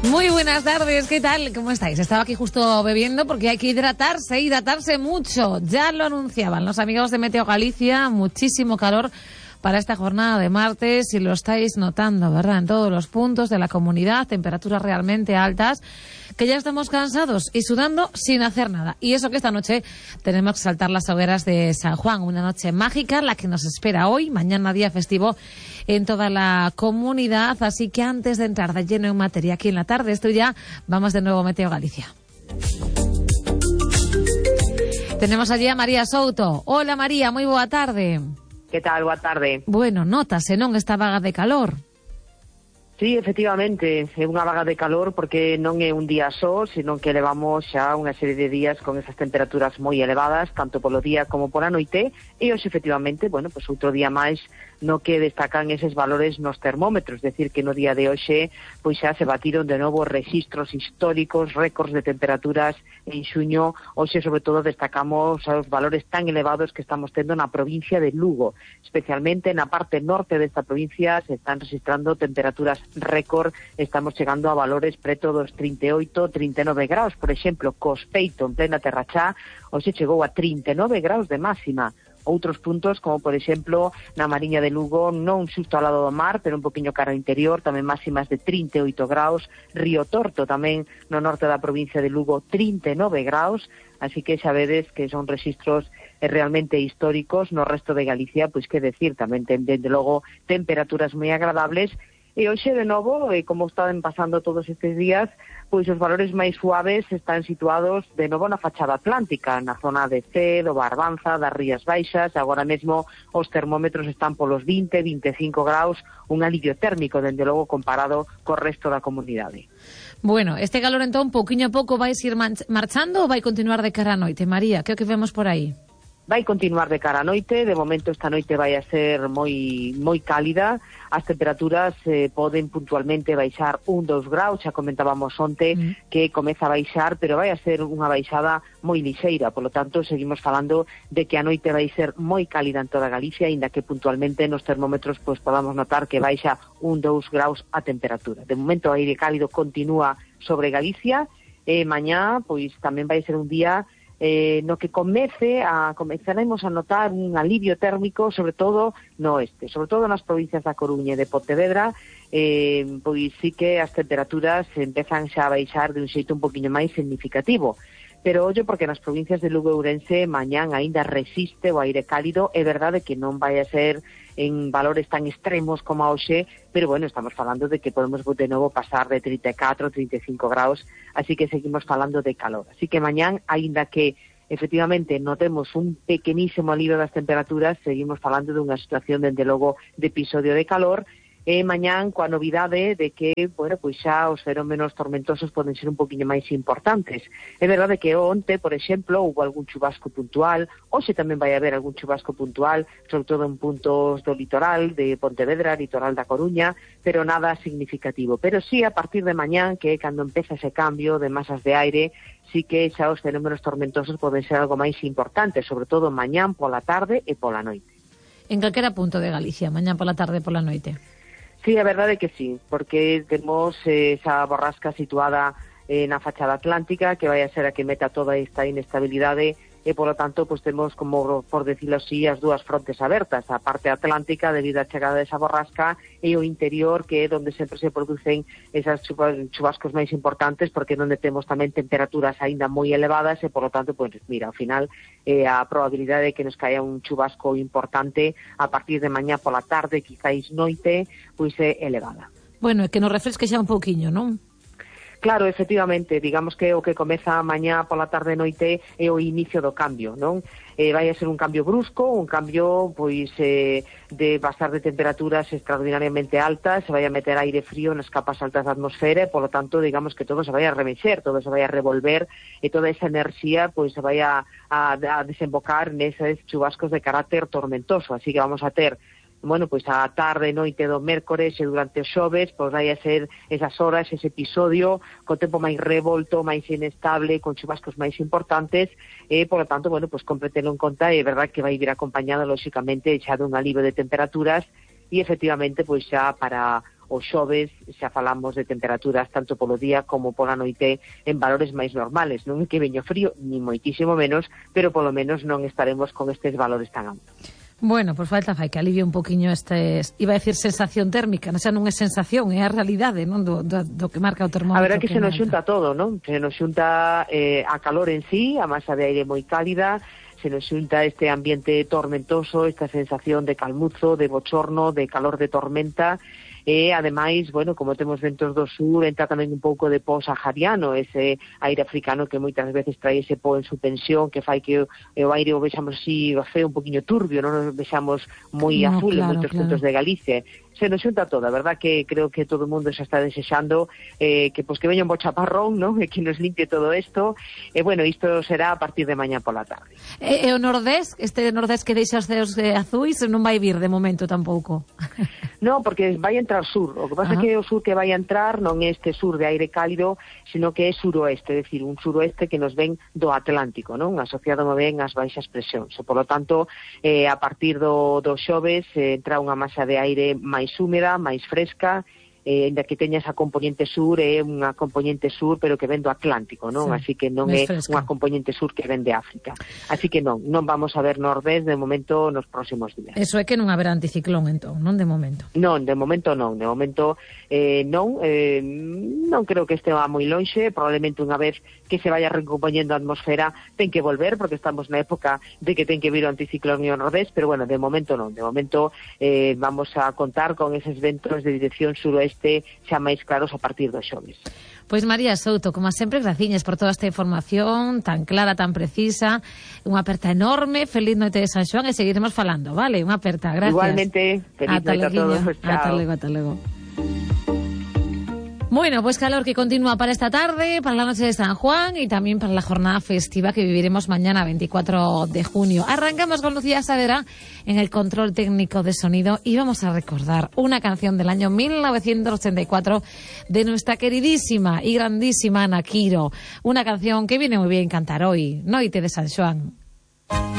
Muy buenas tardes, ¿qué tal? ¿Cómo estáis? Estaba aquí justo bebiendo porque hay que hidratarse mucho. Ya lo anunciaban los amigos de Meteo Galicia, muchísimo calor para esta jornada de martes y lo estáis notando, ¿verdad? En todos los puntos de la comunidad, temperaturas realmente altas, que ya estamos cansados y sudando sin hacer nada. Y eso que esta noche tenemos que saltar las hogueras de San Juan, una noche mágica, la que nos espera hoy, mañana día festivo en toda la comunidad. Así que antes de entrar de lleno en materia aquí en la tarde, esto ya vamos de nuevo a Meteo Galicia. Tenemos allí a María Souto. Hola María, muy boa tarde. Que tal? Boa tarde. Bueno, notase, non, esta vaga de calor? Sí, efectivamente, é unha vaga de calor porque non é un día só, senón que levamos xa unha serie de días con esas temperaturas moi elevadas, tanto polo día como pola noite, e hoxe efectivamente, bueno, pues outro día máis no que destacan eses valores nos termómetros, decir que no día de hoxe pois xa se batiron de novo registros históricos, récords de temperaturas en xuño. Hoxe sobre todo destacamos os valores tan elevados que estamos tendo na provincia de Lugo, especialmente na parte norte desta provincia se están registrando temperaturas récord, estamos chegando a valores preto dos 38, 39 graus, por exemplo, Cospeito en plena Terrachá, hoxe chegou a 39 graus de máxima. Outros puntos, como por exemplo na Mariña de Lugo, non xusto ao lado do mar, pero un poquinho cara ao interior, tamén máximas de 38 graus, Río Torto tamén no norte da provincia de Lugo, 39 graus, así que xa vedes que son registros realmente históricos. No resto de Galicia, pois que decir, tamén ten, dende logo, temperaturas moi agradables. E hoxe, de novo, como están pasando todos estes días, pois os valores máis suaves están situados de novo na fachada atlántica, na zona de Cee, do Barbanza, das Rías Baixas. Agora mesmo os termómetros están polos 20, 25 graus, un alivio térmico, dende logo, comparado co resto da comunidade. Bueno, este calor entón, pouquiño a pouco, vais ir marchando ou vai continuar de cara a noite? María, que é o que vemos por aí? Vai continuar de cara a noite, de momento esta noite vai a ser moi cálida, as temperaturas poden puntualmente baixar 1-2 graus, xa comentábamos onte que comeza a baixar, pero vai a ser unha baixada moi lixeira, polo tanto seguimos falando de que a noite vai ser moi cálida en toda Galicia, aínda que puntualmente nos termómetros pois podamos notar que baixa 1-2 graus a temperatura. De momento o aire cálido continúa sobre Galicia, e mañá pois tamén vai ser un día no que comezaremos a notar un alivio térmico, sobre todo no oeste, sobre todo nas provincias da Coruña e de Pontevedra, pois sí que as temperaturas empezan xa a baixar de un xeito un poquinho máis significativo. Pero ollo, porque nas provincias de Lugo e Ourense mañán aínda resiste o aire cálido. É verdade que non vai a ser en valores tan extremos como a hoxe, pero bueno, estamos falando de que podemos de novo pasar de 34, 35 graus, así que seguimos falando de calor. Así que mañán, aínda que efectivamente notemos un pequenísimo alivio das temperaturas, seguimos falando dunha situación, dende logo, de episodio de calor. E mañán coa novidade de que, bueno, pois xa os fenómenos tormentosos poden ser un poquinho máis importantes. É verdade que onte, por exemplo, houve algún chubasco puntual, hoxe tamén vai haber algún chubasco puntual, sobre todo en puntos do litoral de Pontevedra, litoral da Coruña, pero nada significativo. Pero sí, a partir de mañán, que é cando empeza ese cambio de masas de aire, sí que xa os fenómenos tormentosos poden ser algo máis importantes, sobre todo mañán pola tarde e pola noite. En calquera punto de Galicia, mañán pola tarde e pola noite? Sí, a verdade é que sí, porque temos esa borrasca situada na fachada atlántica, que vai a ser a que meta toda esta inestabilidade, e, polo tanto, pues temos, como por decirlo así, as dúas frontes abertas, a parte atlántica debido á chegada desa borrasca, e o interior, que é onde sempre se producen esas chubascos máis importantes, porque onde temos tamén temperaturas aínda moi elevadas, e, polo tanto, pues mira, ao final, a probabilidade de que nos caia un chubasco importante a partir de mañá pola tarde, quizáis noite, pois é elevada. Bueno, é que nos refresque xa un pouquiño, non? Claro, efectivamente, digamos que o que comeza mañá pola tarde e noite é o inicio do cambio, non? Vai a ser un cambio brusco, un cambio pois de pasar de temperaturas extraordinariamente altas, se vai a meter aire frío nas capas altas da atmosfera, e polo tanto, digamos que todo se vai a remexer, todo se vai a revolver, e toda esa enerxía pois se vai a desembocar neses chubascos de carácter tormentoso, así que vamos a ter bueno, pois a tarde e noite do mércores e durante os xoves, pois vai a ser esas horas, ese episodio, co tempo máis revolto, máis inestable, con chubascos máis importantes, e, por lo tanto, bueno, pois compretelo en conta, e é verdad que vai vir acompañado, lóxicamente, xa dun alivio de temperaturas, e, efectivamente, pois xa para o xoves xa falamos de temperaturas tanto polo día como pola noite en valores máis normales. Non é que veño frío, ni moitísimo menos, pero polo menos non estaremos con estes valores tan altos. Bueno, pues falta fai que alivie un poquinho iba a decir sensación térmica, xa non é sensación, é a realidade, non, do que marca o termómetro. A verdade que se nos xunta todo, non? Se nos xunta a calor en sí, a masa de aire moi cálida, se nos xunta este ambiente tormentoso, esta sensación de calmuzo, de bochorno, de calor de tormenta, e ademais, bueno, como temos ventos do sur, entra tamén un pouco de po sahariano, ese aire africano que moitas veces trae ese po en suspensión, que fai que o aire o vexamos así feo, un poquinho turbio, non nos vexamos moi azul en moitos puntos de Galicia. Se nos xunta toda, verdad que creo que todo o mundo xa está desexando que que veña un bo chaparrón, non? E que nos limpie todo isto. E bueno, isto será a partir de mañá pola tarde. E o nordés, este nordés que deixa os ceos azuis, non vai vir de momento tampouco. No, porque vai entrar sur. O que pasa é que o sur que vai entrar non é este sur de aire cálido, sino que é suroeste, é dicir, un suroeste que nos ven do Atlántico, non? Asociado moi ben ás baixas presións. Por lo tanto, a partir do xoves entra unha masa de aire máis húmeda, máis fresca, ainda que teña esa componente sur, é unha componente sur pero que ven do Atlántico, non? Sí, así que non é unha componente sur que ven de África. Así que non vamos a ver nordés de momento nos próximos días. Eso é que non haberá anticiclón entón, non de momento? Non, de momento non, non creo que este va moi lonxe, probablemente unha vez que se vaya recompoñendo a atmosfera ten que volver, porque estamos na época de que ten que vir o anticiclón e o nordés, pero bueno, de momento non, de momento vamos a contar con eses ventos de dirección suroeste xa máis claros a partir do xoves. Pois María Souto, como sempre, graciñas por toda esta información tan clara, tan precisa, unha aperta enorme, feliz noite de San Xoán e seguiremos falando, vale? Unha aperta, gracias. Igualmente, feliz noite a todos. Chao. Ata logo. Bueno, pues calor que continúa para esta tarde, para la noche de San Juan y también para la jornada festiva que viviremos mañana, 24 de junio. Arrancamos con Lucía Saavedra en el control técnico de sonido y vamos a recordar una canción del año 1984 de nuestra queridísima y grandísima Ana Quiro. Una canción que viene muy bien cantar hoy, Noite de San Xoán.